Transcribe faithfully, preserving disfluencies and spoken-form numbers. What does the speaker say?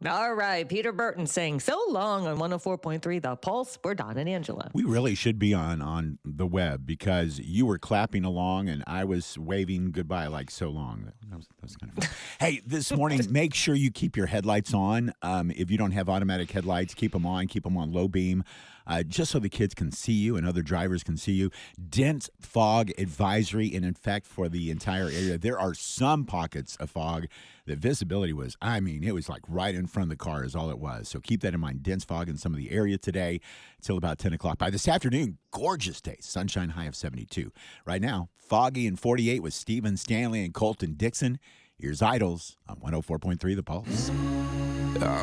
All right, Peter Burton saying so long on one oh four point three The Pulse. We're Don and Angela. We really should be on on the web because you were clapping along and I was waving goodbye like so long. That was, that was kind of fun. Hey, this morning, make sure you keep your headlights on. Um, if you don't have automatic headlights, keep them on. Keep them on low beam, uh, just so the kids can see you and other drivers can see you. Dense fog advisory, and in fact, for the entire area, there are some pockets of fog. The visibility was, I mean, it was like right in front of the car is all it was. So keep that in mind. Dense fog in some of the area today till about ten o'clock. By this afternoon, gorgeous day. Sunshine high of seventy-two. Right now, foggy and forty-eight with Stephen Stanley and Colton Dixon. Here's Idols on one oh four point three The Pulse. I